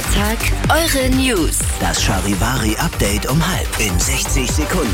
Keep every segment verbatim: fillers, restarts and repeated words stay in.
Tag, eure News. Das Charivari-Update um halb in sechzig Sekunden.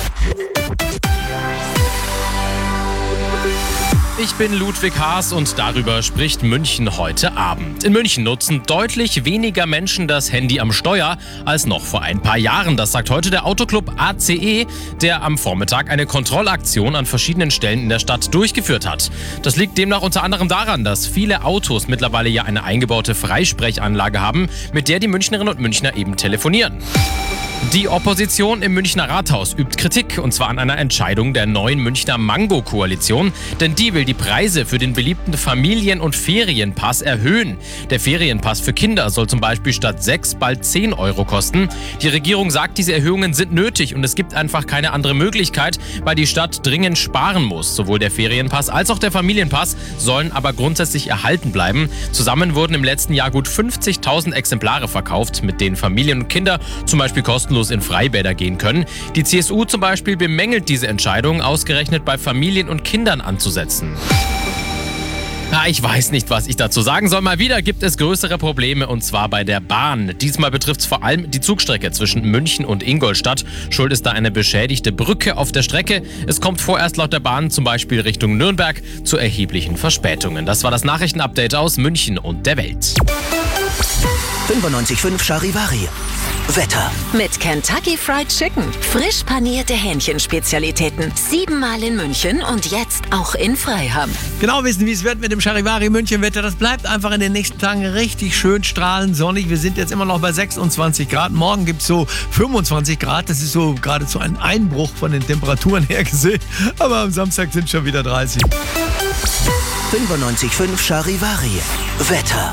Ich bin Ludwig Haas und darüber spricht München heute Abend. In München nutzen deutlich weniger Menschen das Handy am Steuer als noch vor ein paar Jahren. Das sagt heute der Autoclub A C E, der am Vormittag eine Kontrollaktion an verschiedenen Stellen in der Stadt durchgeführt hat. Das liegt demnach unter anderem daran, dass viele Autos mittlerweile ja eine eingebaute Freisprechanlage haben, mit der die Münchnerinnen und Münchner eben telefonieren. Die Opposition im Münchner Rathaus übt Kritik, und zwar an einer Entscheidung der neuen Münchner Mango-Koalition, denn die will die Preise für den beliebten Familien- und Ferienpass erhöhen. Der Ferienpass für Kinder soll zum Beispiel statt sechs bald zehn Euro kosten. Die Regierung sagt, diese Erhöhungen sind nötig und es gibt einfach keine andere Möglichkeit, weil die Stadt dringend sparen muss. Sowohl der Ferienpass als auch der Familienpass sollen aber grundsätzlich erhalten bleiben. Zusammen wurden im letzten Jahr gut fünfzigtausend Exemplare verkauft, mit denen Familien und Kinder zum Beispiel kostenlos in Freibäder gehen können. Die C S U zum Beispiel bemängelt diese Entscheidung, ausgerechnet bei Familien und Kindern anzusetzen. Na, ich weiß nicht, was ich dazu sagen soll. Mal wieder gibt es größere Probleme, und zwar bei der Bahn. Diesmal betrifft es vor allem die Zugstrecke zwischen München und Ingolstadt. Schuld ist da eine beschädigte Brücke auf der Strecke. Es kommt vorerst laut der Bahn zum Beispiel Richtung Nürnberg zu erheblichen Verspätungen. Das war das Nachrichtenupdate aus München und der Welt. fünfundneunzig Komma fünf Charivari. Wetter. Mit Kentucky Fried Chicken. Frisch panierte Hähnchenspezialitäten. Siebenmal in München und jetzt auch in Freiham. Genau wissen, wie es wird mit dem Charivari München-Wetter. Das bleibt einfach in den nächsten Tagen richtig schön strahlend sonnig. Wir sind jetzt immer noch bei sechsundzwanzig Grad. Morgen gibt es so fünfundzwanzig Grad. Das ist so geradezu ein Einbruch von den Temperaturen her gesehen. Aber am Samstag sind schon wieder dreißig. fünfundneunzig Komma fünf Charivari. Wetter.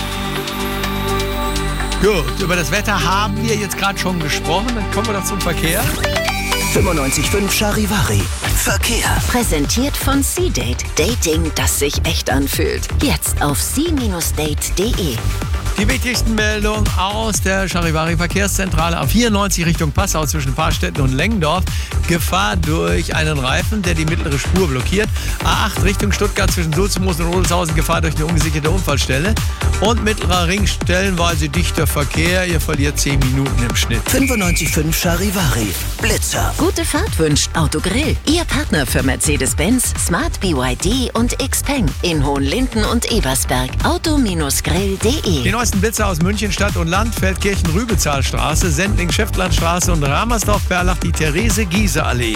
Gut, über das Wetter haben wir jetzt gerade schon gesprochen. Dann kommen wir doch zum Verkehr. fünfundneunzig Komma fünf Charivari. Verkehr. Präsentiert von C-Date. Dating, das sich echt anfühlt. Jetzt auf c Bindestrich date punkt de. Die wichtigsten Meldungen aus der Charivari-Verkehrszentrale A vierundneunzig Richtung Passau zwischen Paarstetten und Lengendorf. Gefahr durch einen Reifen, der die mittlere Spur blockiert. A acht Richtung Stuttgart zwischen Sulzmoos und Rodelshausen. Gefahr durch eine ungesicherte Unfallstelle. Und mittlerer Ring stellenweise dichter Verkehr. Ihr verliert zehn Minuten im Schnitt. fünfundneunzig Komma fünf Charivari. Blitzer. Gute Fahrt wünscht Autogrill. Ihr Partner für Mercedes-Benz, Smart B Y D und Xpeng in Hohenlinden und Ebersberg. auto grill punkt de. Die neuesten Blitzer aus München, Stadt und Land, Feldkirchen-Rübezahlstraße, Sendling-Schäftlarnstraße und Ramersdorf-Berlach, die Therese-Giese-Allee.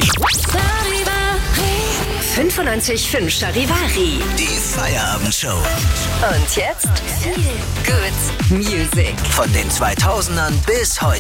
fünfundneunzig Komma fünf Charivari. Die Feierabendshow. Und jetzt viel Good Music. Von den zweitausendern bis heute.